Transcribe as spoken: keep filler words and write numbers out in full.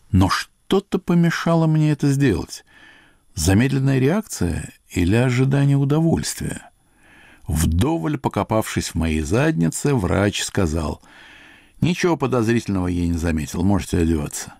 Но что-то помешало мне это сделать. Замедленная реакция или ожидание удовольствия? Вдоволь покопавшись в моей заднице, врач сказал: «Ничего подозрительного я не заметил, можете одеваться».